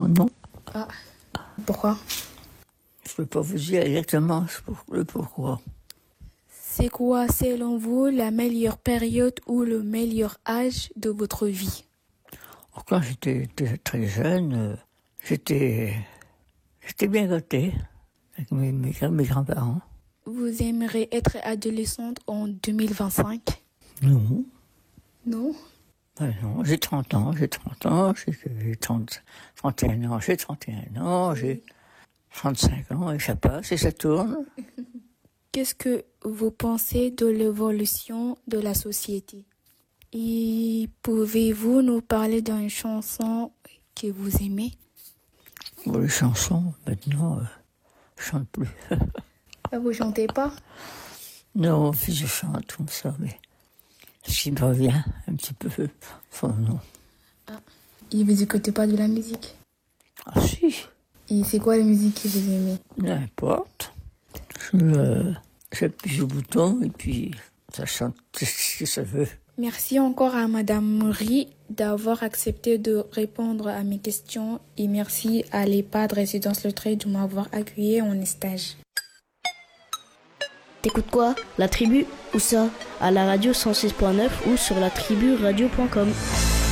non. Ah, pourquoi? Je ne peux pas vous dire exactement le pourquoi. C'est quoi, selon vous, la meilleure période ou le meilleur âge de votre vie? Quand j'étais très jeune, j'étais bien gâté avec mes grands-parents. Vous aimeriez être adolescente en 2025? Non. Non? Non, j'ai 30 ans, j'ai 31 ans, j'ai 31 ans, j'ai 35 ans, et ça passe et ça tourne. Qu'est-ce que vous pensez de l'évolution de la société? Et pouvez-vous nous parler d'une chanson que vous aimez? Bon, les chansons, maintenant, je chante plus. Vous chantez pas? Non, je chante comme ça, mais ce qui me revient un petit peu, enfin non. Ah. Et vous écoutez pas de la musique? Ah si. Et c'est quoi la musique que vous aimez? N'importe. J'appuie sur le bouton et puis ça chante ce que ça veut. Merci encore à Madame Moury d'avoir accepté de répondre à mes questions et merci à l'EHPAD Résidence Le Trait de m'avoir accueilli en stage. T'écoutes quoi? La Tribu? Où ça? À la radio 106.9 ou sur latriburadio.com.